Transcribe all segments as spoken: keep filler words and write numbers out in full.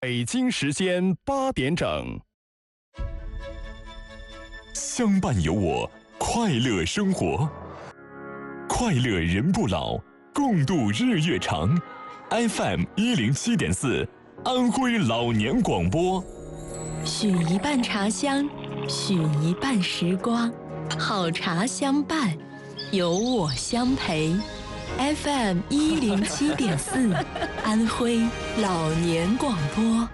北京时间八点整， 相伴有我，快乐生活，快乐人不老，共度日月长。F M 一零七点四，安徽老年广播。 许一半茶香，许一半时光，好茶相伴，有我相陪。F M 一零七点四，安徽老年广播。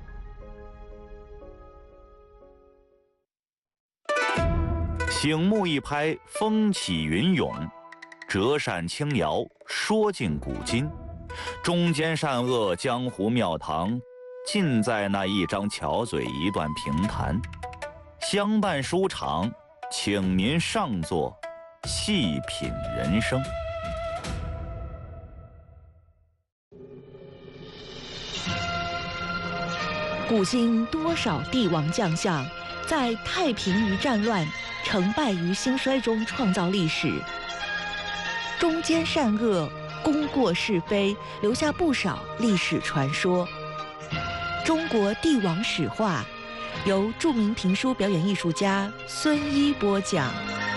醒目一拍，风起云涌；折扇轻摇，说尽古今。中间善恶，江湖庙堂，尽在那一张巧嘴，一段评弹。相伴书场，请您上座，细品人生。 古今多少帝王将相，在太平于战乱、成败于兴衰中创造历史，中间善恶、功过是非，留下不少历史传说。中国帝王史话，由著名评书表演艺术家孙一播讲。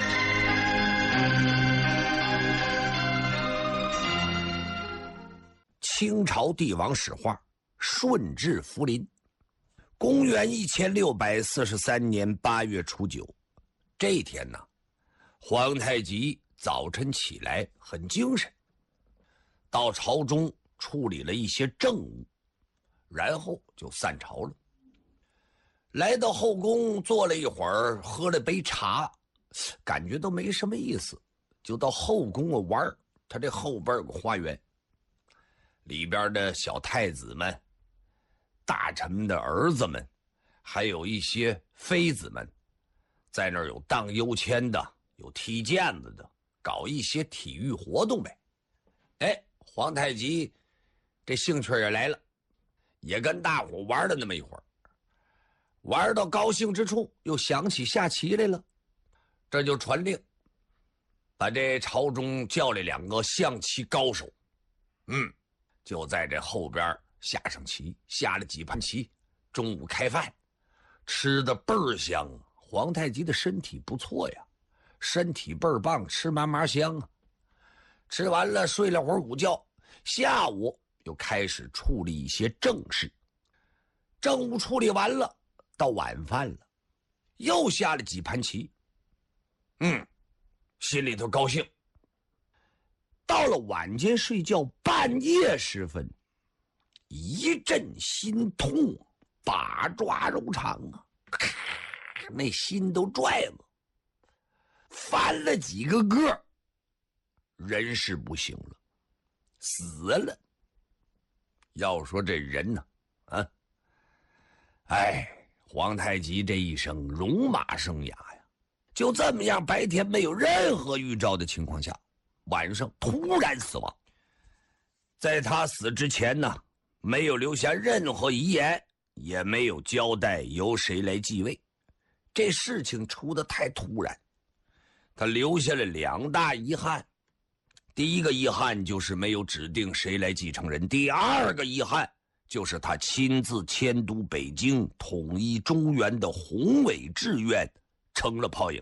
清朝帝王史话，顺治福临。公元一千六百四十三年八月初九，这一天呢，皇太极早晨起来很精神，到朝中处理了一些政务，然后就散朝了。来到后宫坐了一会儿，喝了杯茶，感觉都没什么意思，就到后宫啊玩。他这后边有个花园，里边的小太子们、大臣们的儿子们，还有一些妃子们，在那儿有荡秋千的，有踢毽子的，搞一些体育活动呗。哎，皇太极这兴趣也来了，也跟大伙玩了那么一会儿，玩到高兴之处，又想起下棋来了，这就传令，把这朝中叫来两个象棋高手，嗯，就在这后边下上棋，下了几盘棋。中午开饭，吃的倍儿香，皇太极的身体不错呀，身体倍儿棒，吃嘛嘛香啊。吃完了睡了会儿午觉，下午又开始处理一些政事。政务处理完了，到晚饭了，又下了几盘棋，嗯，心里头高兴。到了晚间睡觉，半夜时分，一阵心痛，把抓柔肠啊，那心都拽了，翻了几个个，人是不行了，死了。要说这人呢，啊，哎，皇太极这一生戎马生涯呀，就这么样，白天没有任何预兆的情况下，晚上突然死亡。在他死之前呢，没有留下任何遗言，也没有交代由谁来继位，这事情出得太突然，他留下了两大遗憾。第一个遗憾就是没有指定谁来继承人，第二个遗憾就是他亲自迁都北京，统一中原的宏伟志愿成了泡影。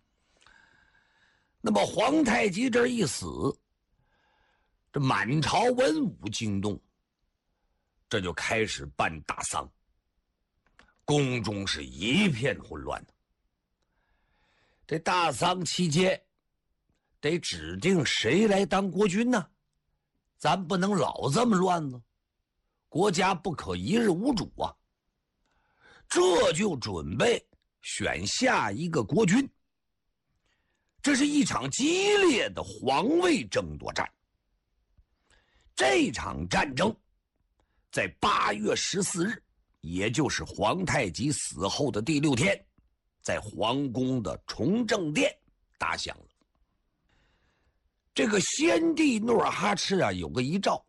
那么皇太极这一死，这满朝文武惊动，这就开始办大丧，宫中是一片混乱。这大丧期间得指定谁来当国君呢？咱不能老这么乱了，国家不可一日无主啊。这就准备选下一个国君。这是一场激烈的皇位争夺战。这场战争在八月十四日，也就是皇太极死后的第六天，在皇宫的崇政殿打响了。这个先帝努尔哈赤啊，有个遗诏，